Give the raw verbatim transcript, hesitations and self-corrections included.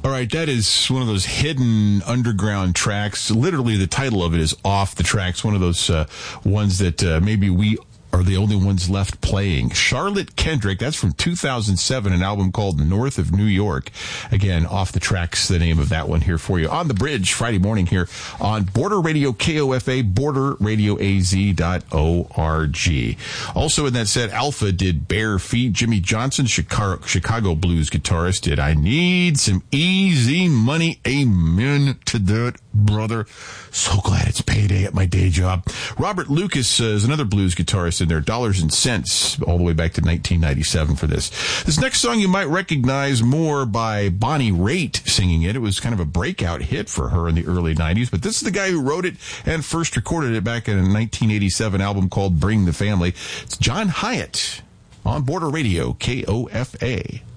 All right, that is one of those hidden underground tracks. Literally, the title of it is Off the Tracks, one of those uh, ones that uh, maybe we are the only ones left playing. Charlotte Kendrick, that's from two thousand seven, an album called North of New York. Again, Off the Tracks, the name of that one here for you. On the Bridge, Friday morning here on Border Radio K O F A, border radio a z dot org. Also in that set, Alpha did Bare Feet. Jimmy Johnson, Chicago, Chicago blues guitarist, did I Need Some Easy Money. Amen to that, brother. So glad it's payday at my day job. Robert Lucas uh, is another blues guitarist in there. Dollars and Cents, all the way back to nineteen ninety-seven for this. This next song you might recognize more by Bonnie Raitt singing it. It was kind of a breakout hit for her in the early nineties, but this is the guy who wrote it and first recorded it back in a nineteen eighty-seven album called Bring the Family. It's John Hyatt on Border Radio, K O F A.